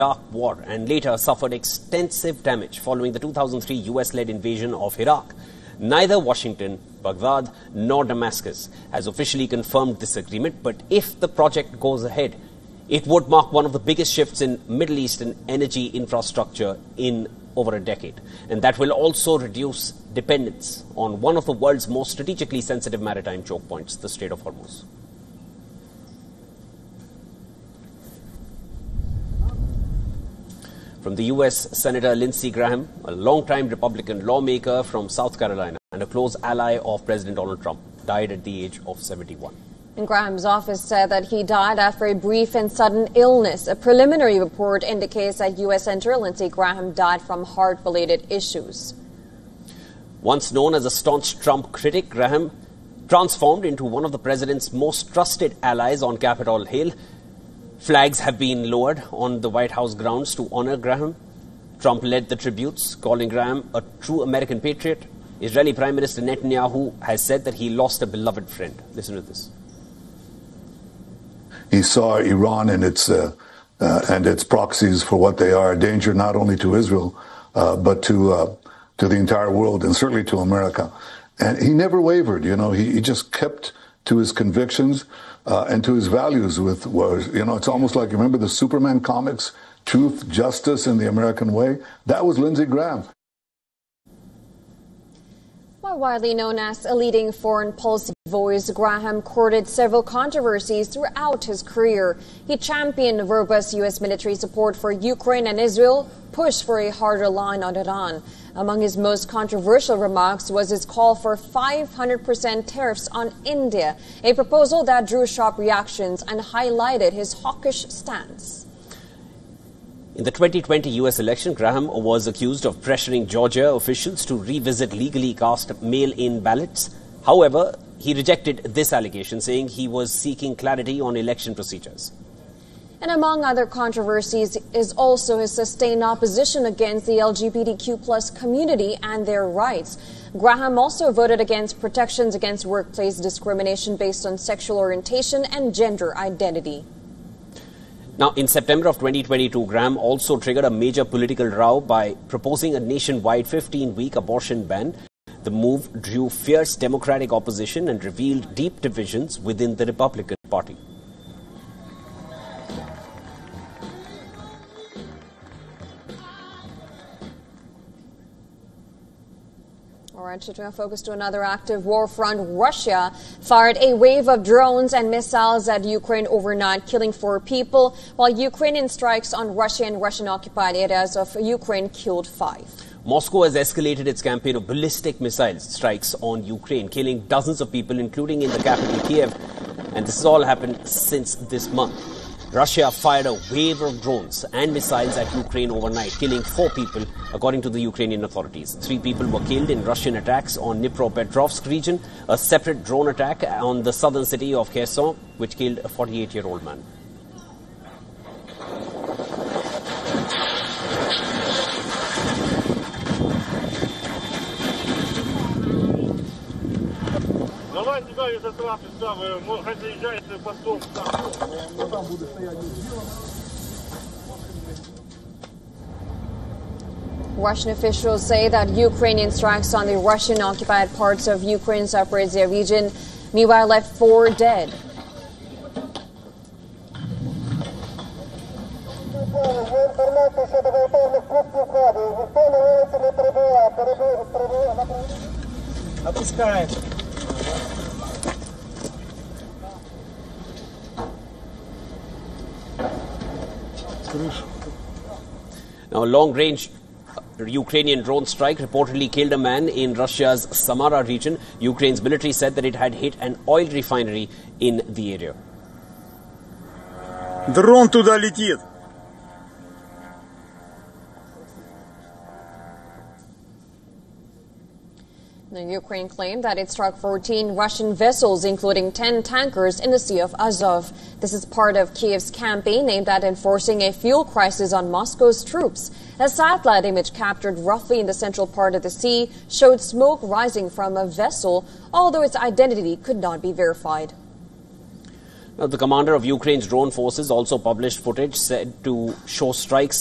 Iraq War and later suffered extensive damage following the 2003 US-led invasion of Iraq. Neither Washington, Baghdad nor Damascus has officially confirmed this agreement, but if the project goes ahead, it would mark one of the biggest shifts in Middle Eastern energy infrastructure in over a decade. And that will also reduce dependence on one of the world's most strategically sensitive maritime choke points, the Strait of Hormuz. From the U.S., Senator Lindsey Graham, a longtime Republican lawmaker from South Carolina and a close ally of President Donald Trump, died at the age of 71. And Graham's office said that he died after a brief and sudden illness. A preliminary report indicates that U.S. Senator Lindsey Graham died from heart-related issues. Once known as a staunch Trump critic, Graham transformed into one of the president's most trusted allies on Capitol Hill. Flags have been lowered on the White House grounds to honor Graham. Trump led the tributes, calling Graham a true American patriot. Israeli Prime Minister Netanyahu has said that he lost a beloved friend. Listen to this. He saw Iran and its proxies for what they are, a danger not only to Israel, but to the entire world and certainly to America. And he never wavered. You know, he just kept to his convictions and to his values. It's almost like, you remember the Superman comics, Truth, Justice, and the American Way? That was Lindsey Graham. More widely known as a leading foreign policy voice, Graham courted several controversies throughout his career. He championed robust U.S. military support for Ukraine and Israel, pushed for a harder line on Iran. Among his most controversial remarks was his call for 500% tariffs on India, a proposal that drew sharp reactions and highlighted his hawkish stance. In the 2020 U.S. election, Graham was accused of pressuring Georgia officials to revisit legally cast mail-in ballots. However, he rejected this allegation, saying he was seeking clarity on election procedures. And among other controversies is also his sustained opposition against the LGBTQ+ community and their rights. Graham also voted against protections against workplace discrimination based on sexual orientation and gender identity. Now, in September of 2022, Graham also triggered a major political row by proposing a nationwide 15-week abortion ban. The move drew fierce Democratic opposition and revealed deep divisions within the Republican Party. All right, shifting our focus to another active war front. Russia fired a wave of drones and missiles at Ukraine overnight, killing 4 people, while Ukrainian strikes on Russia and Russian-occupied areas of Ukraine killed 5. Moscow has escalated its campaign of ballistic missile strikes on Ukraine, killing dozens of people, including in the capital, Kiev. And this has all happened since this month. Russia fired a wave of drones and missiles at Ukraine overnight, killing 4 people, according to the Ukrainian authorities. 3 people were killed in Russian attacks on Dnipropetrovsk region, a separate drone attack on the southern city of Kherson, which killed a 48-year-old man. Russian officials say that Ukrainian strikes on the Russian-occupied parts of Ukraine's Zaporizhzhia region, meanwhile left 4 dead. Now, a long-range Ukrainian drone strike reportedly killed a man in Russia's Samara region. Ukraine's military said that it had hit an oil refinery in the area. Дрон туда летит. The Ukraine claimed that it struck 14 Russian vessels, including 10 tankers, in the Sea of Azov. This is part of Kiev's campaign aimed at enforcing a fuel crisis on Moscow's troops. A satellite image captured roughly in the central part of the sea showed smoke rising from a vessel, although its identity could not be verified. The commander of Ukraine's drone forces also published footage said to show strikes